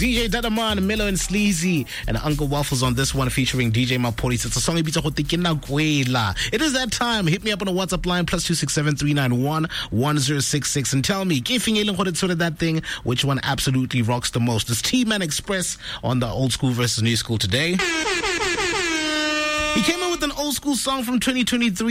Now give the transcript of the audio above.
DJ Dadaman, Milo and Sleazy, and Uncle Waffles on this one featuring DJ Mapolis. It's a song It is that time. Hit me up on a WhatsApp line +267 391 1066 and tell me, that thing, which one absolutely rocks the most? It's T-Man Express on the old school versus new school today. He came in with an old school song from 2023.